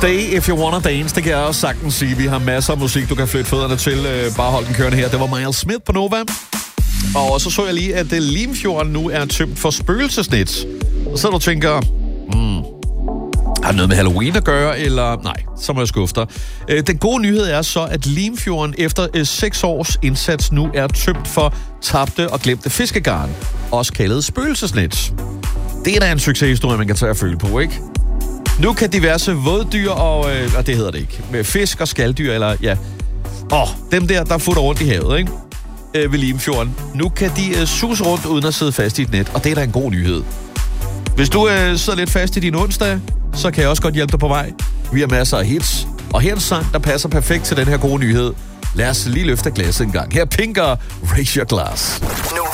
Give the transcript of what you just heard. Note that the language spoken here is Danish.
Stay if you wanna dance, det kan jeg også sagtens sige. Vi har masser af musik, du kan flytte fødderne til. Bare hold den kørende her. Det var Miles Smith på Nova. Og så jeg lige, at Limfjorden nu er tømt for spøgelsesnet. Og så du tænker, har det noget med Halloween at gøre, eller nej, så må jeg skuffe dig. Den gode nyhed er så, at Limfjorden efter 6 års indsats nu er tømt for tabte og glemte fiskegarn, også kaldet spøgelsesnet. Det er da en succeshistorie, man kan tage at føle på, ikke? Nu kan diverse våddyr og det hedder det ikke, med fisk og skalddyr, eller ja, dem der futter rundt i havet, ikke? Ved Limfjorden. Nu kan de suse rundt uden at sidde fast i et net, og det er da en god nyhed. Hvis du sidder lidt fast i din onsdag, så kan jeg også godt hjælpe dig på vej. Vi har masser af hits, og her er en sang, der passer perfekt til den her gode nyhed. Lad os lige løfte glasset en gang. Her Pink og Raise Your Glass.